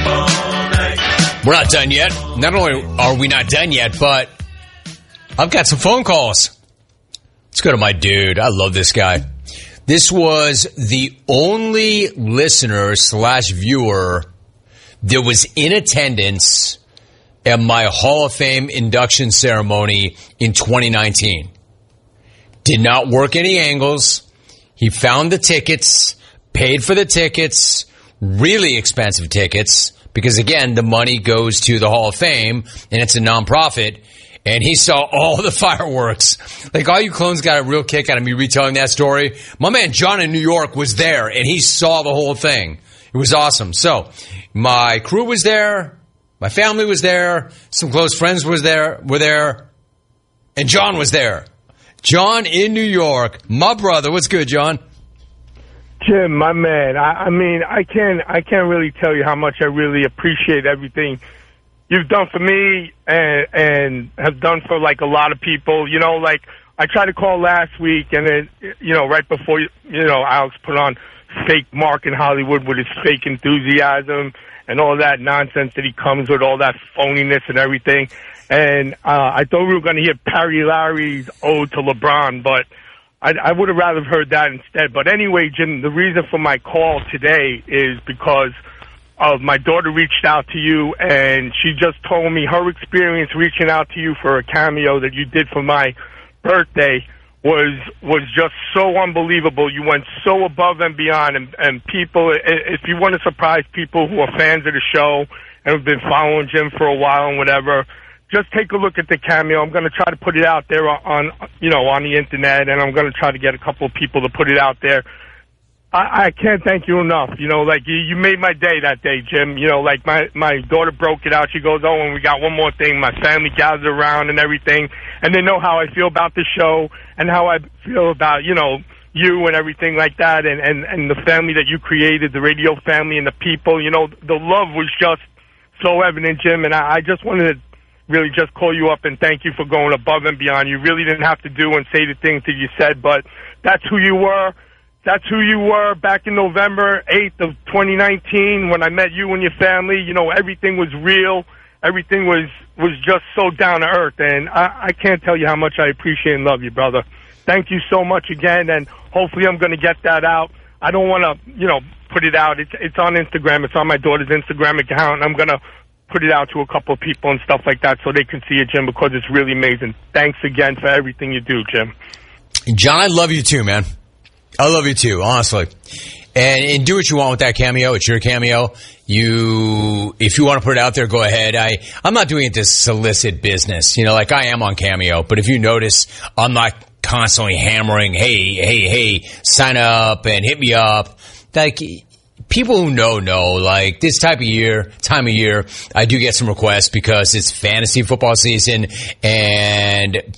We're not done yet. Not only are we not done yet, but I've got some phone calls. Let's go to my dude. I love this guy. This was the only listener / viewer that was in attendance at my Hall of Fame induction ceremony in 2019. Did not work any angles. He found the tickets, paid for the tickets, really expensive tickets, because, again, the money goes to the Hall of Fame, and it's a nonprofit. And he saw all the fireworks. Like, all you clones got a real kick out of me retelling that story. My man John in New York was there, and he saw the whole thing. It was awesome. So, my crew was there. My family was there. Some close friends were there. And John was there. John in New York. My brother. What's good, John? Jim, my man. I mean, I can't really tell you how much I really appreciate everything you've done for me and have done for, like, a lot of people. You know, like, I tried to call last week, and then, you know, right before, Alex put on fake Mark in Hollywood with his fake enthusiasm and all that nonsense that he comes with, all that phoniness and everything. And I thought we were going to hear Perry Larry's ode to LeBron, but I would have rather heard that instead. But anyway, Jim, the reason for my call today is because of my daughter reached out to you, and she just told me her experience reaching out to you for a cameo that you did for my birthday was just so unbelievable. You went so above and beyond, and people, if you want to surprise people who are fans of the show and have been following Jim for a while and whatever, just take a look at the cameo. I'm going to try to put it out there on the internet, and I'm going to try to get a couple of people to put it out there. I can't thank you enough. You know, like, you made my day that day, Jim. You know, like, my daughter broke it out. She goes, oh, and we got one more thing. My family gathered around and everything, and they know how I feel about the show and how I feel about, you and everything like that, and the family that you created, the radio family and the people. You know, the love was just so evident, Jim, and I just wanted to really just call you up and thank you for going above and beyond. You really didn't have to do and say the things that you said, but that's who you were. That's who you were back in November 8th of 2019 when I met you and your family. You know, everything was real. Everything was just so down to earth, and I can't tell you how much I appreciate and love you, brother. Thank you so much again, and hopefully I'm going to get that out. I don't want to, put it out. It's on Instagram. It's on my daughter's Instagram account, and I'm going to put it out to a couple of people and stuff like that so they can see it, Jim, because it's really amazing. Thanks again for everything you do, Jim. John, I love you too, man. I love you too, honestly. And do what you want with that cameo. It's your cameo. If you want to put it out there, go ahead. I'm not doing it to solicit business, like I am on Cameo. But if you notice, I'm not constantly hammering, hey, sign up and hit me up. Like, people who know, like, this time of year, I do get some requests because it's fantasy football season and